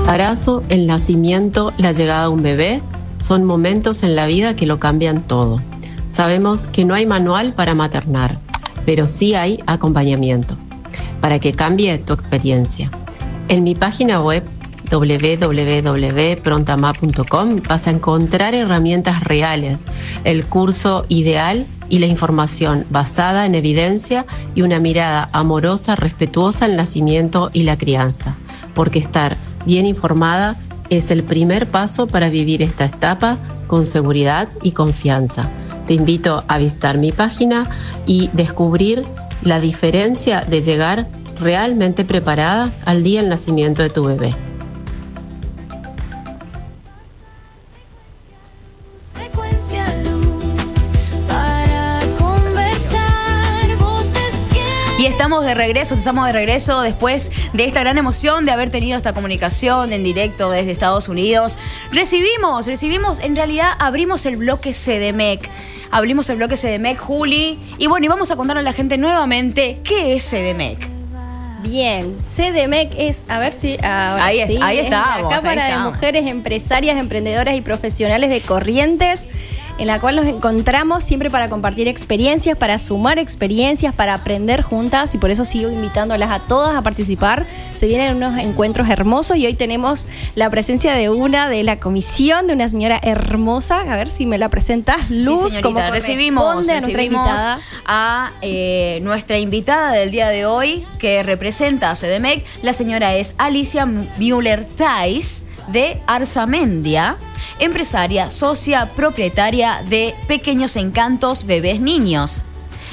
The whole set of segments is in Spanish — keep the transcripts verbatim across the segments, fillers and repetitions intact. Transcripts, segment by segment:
embarazo, el nacimiento, la llegada de un bebé son momentos en la vida que lo cambian todo. Sabemos que no hay manual para maternar, pero sí hay acompañamiento para que cambie tu experiencia. En mi página web doble u doble u doble u punto prontama punto com vas a encontrar herramientas reales, el curso ideal y la información basada en evidencia y una mirada amorosa, respetuosa al nacimiento y la crianza, porque estar bien informada es el primer paso para vivir esta etapa con seguridad y confianza. Te invito a visitar mi página y descubrir la diferencia de llegar realmente preparada al día del nacimiento de tu bebé. Y estamos de regreso, estamos de regreso después de esta gran emoción de haber tenido esta comunicación en directo desde Estados Unidos. Recibimos, recibimos, en realidad abrimos el bloque C D M E C. Abrimos el bloque C D M E C, Juli. Y bueno, y vamos a contarle a la gente nuevamente qué es C D M E C. Bien, C D M E C es, a ver si... Ahora ahí, sí, ahí es estamos. la Cámara ahí de estamos. Mujeres Empresarias, Emprendedoras y Profesionales de Corrientes, en la cual nos encontramos siempre para compartir experiencias, para sumar experiencias, para aprender juntas, y por eso sigo invitándolas a todas a participar. Se vienen unos encuentros hermosos y hoy tenemos la presencia de una de la comisión, de una señora hermosa. A ver si me la presentas, Luz. Sí, como señorita, recibimos, a nuestra recibimos invitada. a eh, nuestra invitada del día de hoy, que representa a C D M E C. La señora es Alicia Müller-Thais, de Arzamendia, empresaria, socia, propietaria de Pequeños Encantos Bebés Niños.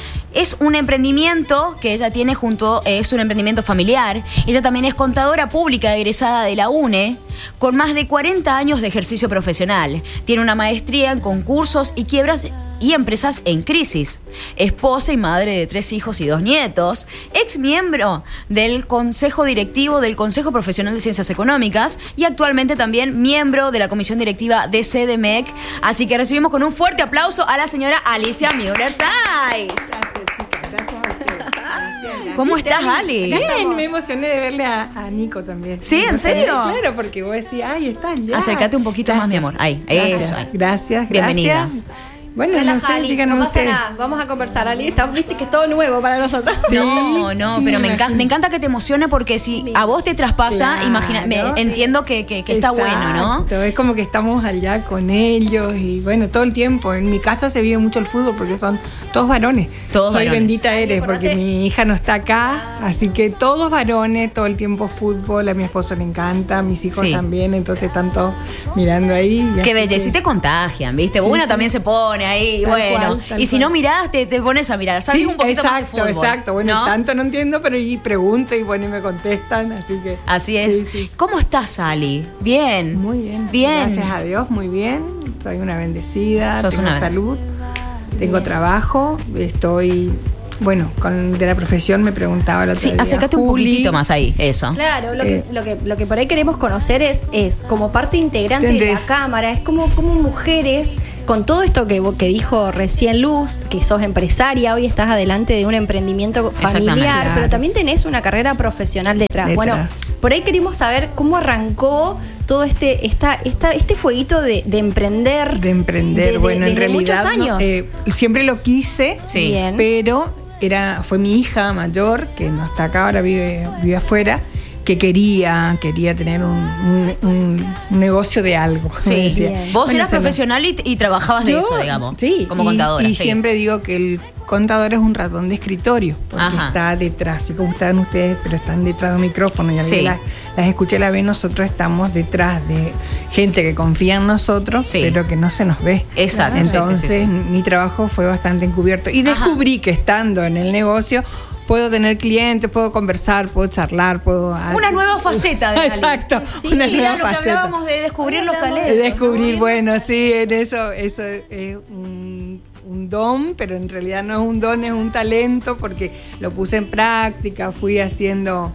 Es un emprendimiento que ella tiene junto, es un emprendimiento familiar. Ella también es contadora pública egresada de la UNE, con más de cuarenta años de ejercicio profesional. Tiene una maestría en concursos y quiebras y empresas en crisis. Esposa y madre de tres hijos y dos nietos. Ex miembro del Consejo Directivo del Consejo Profesional de Ciencias Económicas y actualmente también miembro de la Comisión Directiva de C D M E C. Así que recibimos con un fuerte aplauso a la señora Alicia Müller-Thais. Gracias, chicas. Gracias a ustedes. Gracias. ¿Cómo estás, Ali? Bien, me emocioné de verle a, a Nico también. ¿Sí? ¿En serio? Claro, porque vos decís, ay, están ya. Acércate un poquito Gracias. más, mi amor. Ahí, Gracias. eso. Ahí. Gracias, gracias. Bienvenida. Bueno, Relaja, no sé, Ali, díganos no pasa ustedes. nada. Vamos a conversar, Ali. Está, viste que es todo nuevo para nosotros. Sí, No, no, sí, pero me, me encanta, imagino. me encanta que te emocione porque si a vos te traspasa, Claro, imagina, me, sí. entiendo que, que, que está bueno, ¿no? Exacto, es como que estamos allá con ellos y bueno, todo el tiempo. En mi casa se vive mucho el fútbol porque son todos varones. Todos Soy varones. bendita eres Importante. porque mi hija no está acá, así que todos varones, todo el tiempo fútbol. A mi esposo le encanta, a mis hijos Sí. también, entonces están todos mirando ahí. y Qué así belleza, que- y te contagian, ¿viste? Una sí. también se pone ahí, Tal bueno. cual, tal y si cual. no mirás, te, te pones a mirar. Sabes Sí, un poquito exacto, más de fútbol. exacto. Bueno, ¿no? tanto no entiendo, pero y pregunto y bueno, y me contestan, así que. Así es. Sí, sí. ¿Cómo estás, Ali? Bien. Muy bien. Bien. Gracias a Dios, muy bien. Soy una bendecida, Sos tengo una bendic- salud, tengo trabajo, estoy, bueno, con de la profesión me preguntaba la otra Sí, día, acércate un Juli. poquitito más ahí, eso. Claro, lo, Eh. que, lo, que, lo que por ahí queremos conocer es, es como parte integrante de la ¿Entendés? Cámara, es como, como mujeres, con todo esto que, que dijo recién Luz, que sos empresaria, hoy estás adelante de un emprendimiento Exactamente. familiar, Claro. pero también tenés una carrera profesional detrás. Detrás. Bueno, por ahí queremos saber cómo arrancó todo este esta, esta, este fueguito de, de emprender. De emprender, de- bueno, en desde realidad muchos años. no, eh, siempre lo quise, Sí. Bien. pero era fue mi hija mayor, que no está acá, ahora vive, vive afuera, que quería, quería tener un, un- un- un negocio de algo. me Sí. decía. Bien. Vos Bueno, eras se me- profesional y, y trabajabas de Yo, eso, digamos. Sí, Como y, contadora. Y sí. siempre digo que el contador es un ratón de escritorio, porque Ajá. está detrás, así como están ustedes, pero están detrás de un micrófono. Y a Sí. las, las escuché la vez, nosotros estamos detrás de gente que confía en nosotros, Sí. pero que no se nos ve. Exacto, sí, sí, sí, Entonces, sí. mi trabajo fue bastante encubierto. Y Ajá. descubrí que estando en el negocio, puedo tener clientes, puedo conversar, puedo charlar, puedo... Una nueva faceta de Ali. Exacto, Sí, una Mira nueva lo que faceta. hablábamos de descubrir los Hablamos de talentos. De descubrir, ¿no? bueno, sí, en eso, eso es un, un don, pero en realidad no es un don, es un talento, porque lo puse en práctica, fui haciendo,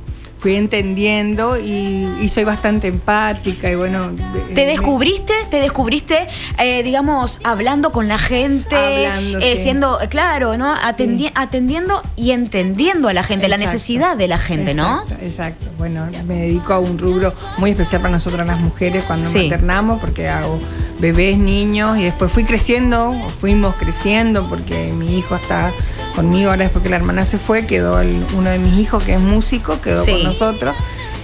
fui entendiendo y, y soy bastante empática y bueno. ¿Te descubriste? ¿Te descubriste, eh, digamos, hablando con la gente? Hablando, eh, sí. Siendo, claro, ¿no? Atendi- Sí. Atendiendo y entendiendo a la gente, Exacto. la necesidad de la gente, ¿no? Exacto, exacto. Bueno, me dedico a un rubro muy especial para nosotras las mujeres cuando Sí. maternamos, porque hago bebés, niños, y después fui creciendo, o fuimos creciendo, porque mi hijo está conmigo ahora después que la hermana se fue, quedó el- uno de mis hijos que es músico, quedó Sí. con nosotros.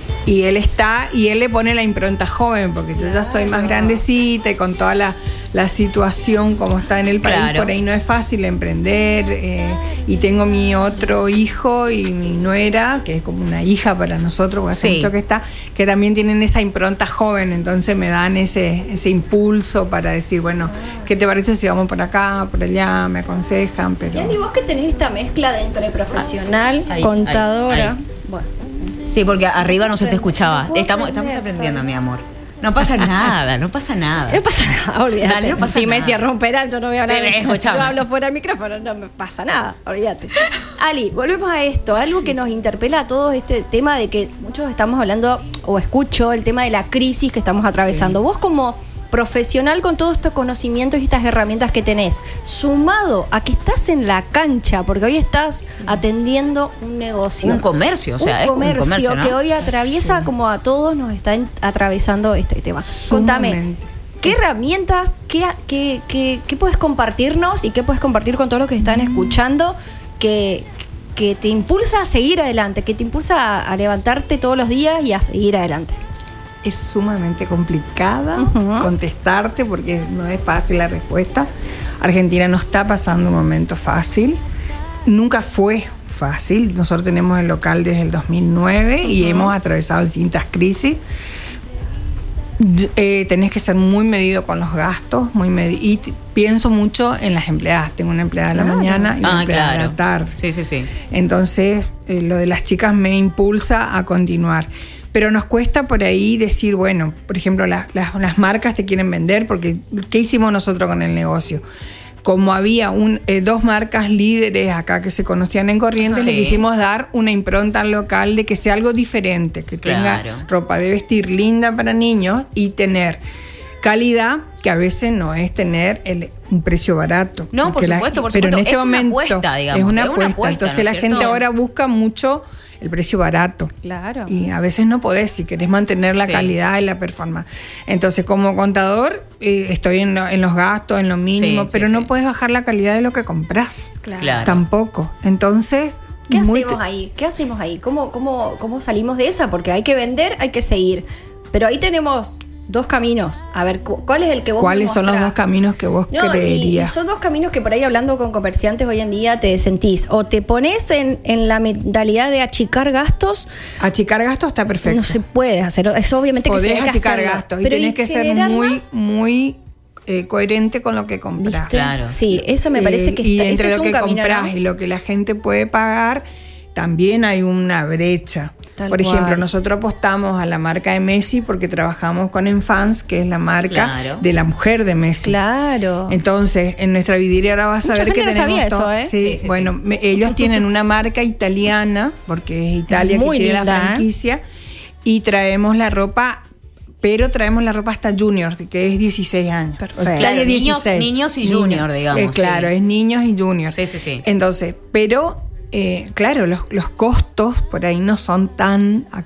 Y él está, y él le pone la impronta joven, porque yo ya soy más grandecita y con toda la, la situación como está en el país, Claro. por ahí no es fácil emprender. Eh, y tengo mi otro hijo y mi nuera, que es como una hija para nosotros, porque hace Sí. mucho que está, que también tienen esa impronta joven, entonces me dan ese, ese impulso para decir, bueno, ¿qué te parece si vamos por acá, por allá? Me aconsejan, pero... Y vos que tenés esta mezcla de entre profesional, Ahí, contadora. ahí, ahí. Bueno, Sí, porque arriba no se te escuchaba. No puedo Estamos, estamos aprender, aprendiendo, Pablo. mi amor. No pasa nada, no pasa nada. no pasa nada, olvídate. Dale, no pasa si nada. me cierro un peral, yo no voy a hablar. Eh, escuchame. Yo hablo fuera del micrófono, no me pasa nada, olvídate. Ali, volvemos a esto, algo que nos interpela a todos, este tema de que muchos estamos hablando, o escucho el tema de la crisis que estamos atravesando. Sí. Vos como profesional con todos estos conocimientos y estas herramientas que tenés, sumado a que estás en la cancha, porque hoy estás atendiendo un negocio. Un comercio, o sea, un es como un comercio, comercio, ¿no? que hoy atraviesa como a todos nos está en- atravesando este tema. Contame, Sumamente. ¿qué herramientas, qué, qué, qué, qué puedes compartirnos y qué puedes compartir con todos los que están escuchando que, que te impulsa a seguir adelante, que te impulsa a, a levantarte todos los días y a seguir adelante? Es sumamente complicada Ujú. contestarte porque no es fácil la respuesta. Argentina no está pasando un momento fácil. Nunca fue fácil. Nosotros tenemos el local desde el dos mil nueve y hemos atravesado distintas crisis. Eh, tenés que ser muy medido con los gastos, muy medi- y t- pienso mucho en las empleadas. Tengo una empleada de la Claro. mañana y una Ah, empleada de claro. la tarde. Sí, sí, sí. Entonces, eh, lo de las chicas me impulsa a continuar. Pero nos cuesta por ahí decir, bueno, por ejemplo, la- las, las marcas te quieren vender, porque ¿qué hicimos nosotros con el negocio? Como había un, eh, dos marcas líderes acá que se conocían en Corrientes, Sí. le quisimos dar una impronta al local de que sea algo diferente, que Claro. tenga ropa de vestir linda para niños y tener calidad, que a veces no es tener el, un precio barato. No, por Porque supuesto, por pero supuesto. en este Es una momento apuesta, digamos, es una es una apuesta. apuesta, Entonces ¿no es la cierto? gente ahora busca mucho el precio barato. Claro. Y a veces no podés, si querés mantener la Sí. calidad y la performance. Entonces, como contador, eh, estoy en, lo- en los gastos, en lo mínimo, Sí, pero sí, no sí. puedes bajar la calidad de lo que compras. Claro. Claro. Tampoco. Entonces, ¿Qué muy hacemos te- ahí? ¿Qué hacemos ahí? ¿Cómo, cómo, ¿Cómo salimos de esa? Porque hay que vender, hay que seguir. Pero ahí tenemos dos caminos. A ver, cu- ¿cuál es el que vos ¿Cuáles me son los mostrás? dos caminos que vos No, y, y creerías? son dos caminos que por ahí hablando con comerciantes hoy en día te sentís. O te pones en, en la mentalidad de achicar gastos. Achicar gastos está perfecto. No se puede hacer. Es obviamente que se Podés tiene que achicar hacerlo. gastos y Pero tenés que ser generar muy, más, muy eh, coherente con lo que compras. ¿viste? Claro. Sí, eso me parece Eh, que y está, entre ese es lo un que camino, compras ¿no? y lo que la gente puede pagar, también hay una brecha. Tal Por ejemplo, cual. nosotros apostamos a la marca de Messi porque trabajamos con Enfans, que es la marca Claro. de la mujer de Messi. Claro. Entonces, en nuestra vidriera vas a Mucha ver que gente no tenemos sabía todo- eso, ¿eh? Sí, Sí, sí, bueno, sí. me- ellos tienen una marca italiana, porque es Italia Muy que tiene linda, la ¿eh? franquicia, y traemos la ropa, pero traemos la ropa hasta junior, que es dieciséis años. Perfecto. O sea, Claro, talla niños- dieciséis. niños y junior, digamos, Eh, claro, sí. es niños y junior. Sí, sí, sí. Entonces, pero, eh, claro, los, los costos por ahí no son tan